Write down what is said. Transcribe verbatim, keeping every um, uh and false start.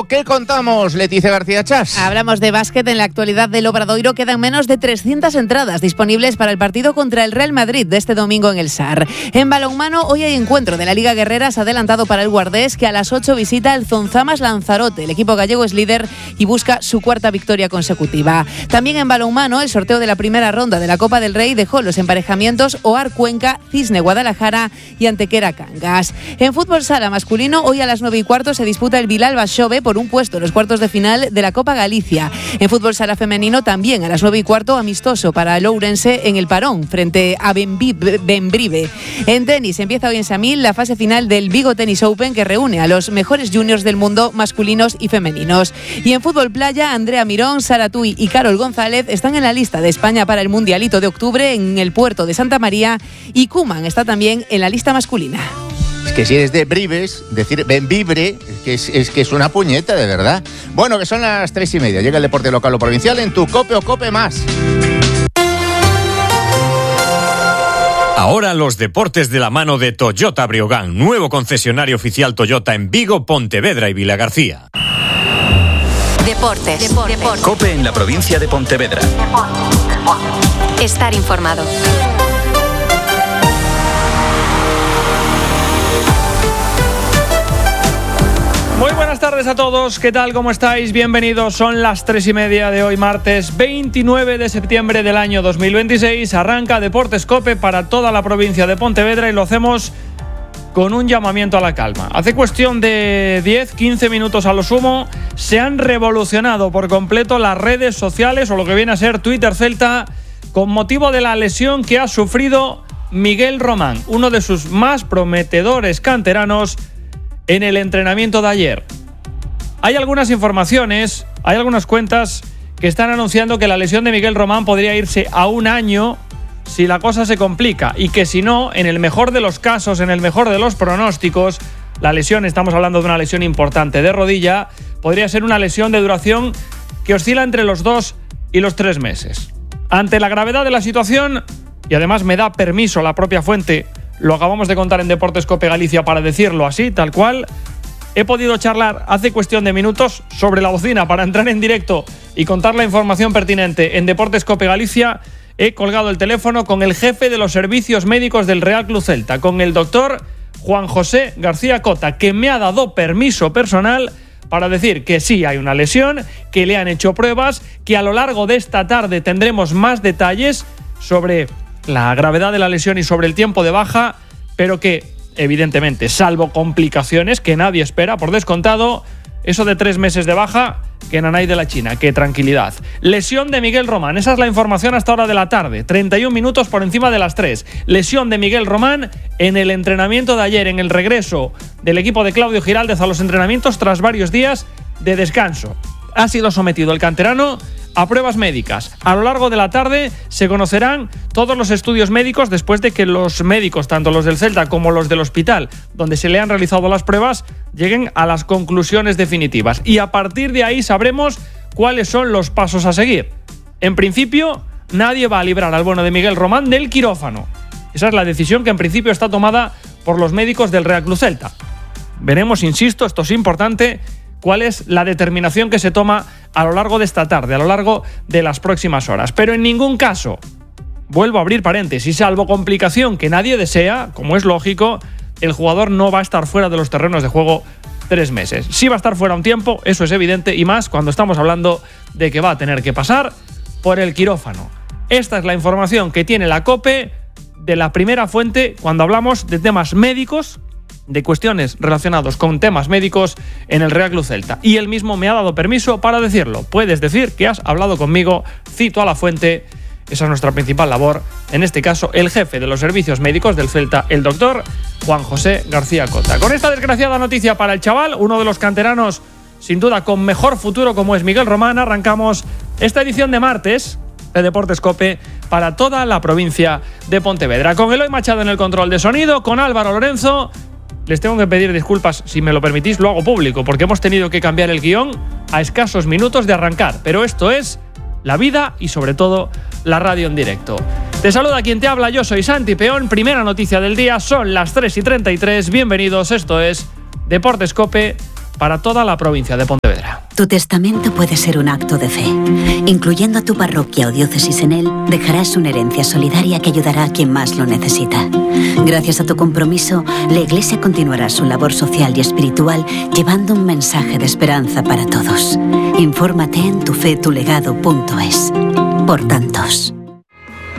Deportivo, ¿qué contamos, Leticia García Chas? Hablamos de básquet. En la actualidad del Obradoiro quedan menos de trescientas entradas disponibles para el partido contra el Real Madrid de este domingo en el S A R. En balonmano, hoy hay encuentro de la Liga Guerreras adelantado para el Guardés, que a las ocho visita el Zonzamas Lanzarote. El equipo gallego es líder y busca su cuarta victoria consecutiva. También en balonmano, el sorteo de la primera ronda de la Copa del Rey dejó los emparejamientos Oar Cuenca, Cisne Guadalajara y Antequera Cangas. En fútbol sala masculino, hoy a las nueve y cuarto se disputa el Bilal Baxove por un puesto en los cuartos de final de la Copa Galicia. En fútbol sala femenino, también a las nueve y cuarto, amistoso para el Ourense en el Parón frente a Bembrive. En tenis, empieza hoy en Samil la fase final del Vigo Tennis Open, que reúne a los mejores juniors del mundo masculinos y femeninos. Y en fútbol playa, Andrea Mirón, Sara Tui y Carol González están en la lista de España para el Mundialito de octubre en el puerto de Santa María, y Koeman está también en la lista masculina. Es que si eres de Brives, decir Benvibre, es que es, es que es una puñeta, de verdad. Bueno, que son las tres y media. Llega el deporte local o provincial en tu Cope o Cope Más. Ahora los deportes de la mano de Toyota Briogán, nuevo concesionario oficial Toyota en Vigo, Pontevedra y Vilagarcía. Deportes. Deportes. Deportes. Cope en la provincia de Pontevedra. Estar informado. Muy buenas tardes a todos, ¿qué tal? ¿Cómo estáis? Bienvenidos, son las tres y media de hoy, martes veintinueve de septiembre del año dos mil veintiséis. Arranca Deportes Cope para toda la provincia de Pontevedra y lo hacemos con un llamamiento a la calma. Hace cuestión de diez, quince minutos a lo sumo, se han revolucionado por completo las redes sociales, o lo que viene a ser Twitter Celta, con motivo de la lesión que ha sufrido Miguel Román, uno de sus más prometedores canteranos, en el entrenamiento de ayer. Hay algunas informaciones, hay algunas cuentas que están anunciando que la lesión de Miguel Román podría irse a un año si la cosa se complica, y que si no, en el mejor de los casos, en el mejor de los pronósticos, la lesión, estamos hablando de una lesión importante de rodilla, podría ser una lesión de duración que oscila entre los dos y los tres meses. Ante la gravedad de la situación, y además me da permiso la propia fuente, lo acabamos de contar en Deportes Cope Galicia para decirlo así, tal cual, he podido charlar hace cuestión de minutos sobre la bocina para entrar en directo y contar la información pertinente en Deportes Cope Galicia. He colgado el teléfono con el jefe de los servicios médicos del Real Club Celta, con el doctor Juan José García Cota, que me ha dado permiso personal para decir que sí hay una lesión, que le han hecho pruebas, que a lo largo de esta tarde tendremos más detalles sobre la gravedad de la lesión y sobre el tiempo de baja, pero que, evidentemente, salvo complicaciones que nadie espera, por descontado, eso de tres meses de baja, que nanay de la China, que tranquilidad. Lesión de Miguel Román, esa es la información hasta hora de la tarde, treinta y un minutos por encima de las tres. Lesión de Miguel Román en el entrenamiento de ayer, en el regreso del equipo de Claudio Giraldez a los entrenamientos tras varios días de descanso. Ha sido sometido el canterano a pruebas médicas. A lo largo de la tarde se conocerán todos los estudios médicos después de que los médicos, tanto los del Celta como los del hospital donde se le han realizado las pruebas, lleguen a las conclusiones definitivas. Y a partir de ahí sabremos cuáles son los pasos a seguir. En principio, nadie va a librar al bueno de Miguel Román del quirófano. Esa es la decisión que en principio está tomada por los médicos del Real Club Celta. Veremos, insisto, esto es importante, cuál es la determinación que se toma a lo largo de esta tarde, a lo largo de las próximas horas. Pero en ningún caso, vuelvo a abrir paréntesis, salvo complicación que nadie desea, como es lógico, el jugador no va a estar fuera de los terrenos de juego tres meses. Sí va a estar fuera un tiempo, eso es evidente, y más cuando estamos hablando de que va a tener que pasar por el quirófano. Esta es la información que tiene la COPE de la primera fuente cuando hablamos de temas médicos, de cuestiones relacionados con temas médicos en el Real Club Celta. Y él mismo me ha dado permiso para decirlo. Puedes decir que has hablado conmigo, cito a la fuente, esa es nuestra principal labor. En este caso, el jefe de los servicios médicos del Celta, el doctor Juan José García Cota. Con esta desgraciada noticia para el chaval, uno de los canteranos sin duda con mejor futuro como es Miguel Román, arrancamos esta edición de martes de Deportes Cope para toda la provincia de Pontevedra. Con Eloy Machado en el control de sonido, con Álvaro Lorenzo. Les tengo que pedir disculpas, si me lo permitís, lo hago público, porque hemos tenido que cambiar el guión a escasos minutos de arrancar. Pero esto es la vida y, sobre todo, la radio en directo. Te saluda quien te habla, yo soy Santi Peón. Primera noticia del día, son las tres y treinta y tres. Bienvenidos, esto es Deportes Cope para toda la provincia de Pontevedra. Tu testamento puede ser un acto de fe. Incluyendo a tu parroquia o diócesis en él, dejarás una herencia solidaria que ayudará a quien más lo necesita. Gracias a tu compromiso, la Iglesia continuará su labor social y espiritual llevando un mensaje de esperanza para todos. Infórmate en tu fe tu legado punto es. Por tantos.